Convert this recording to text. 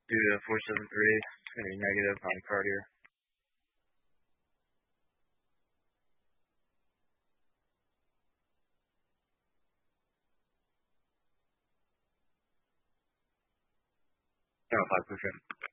do the 473. It's going to be negative on the card here. No, 5%.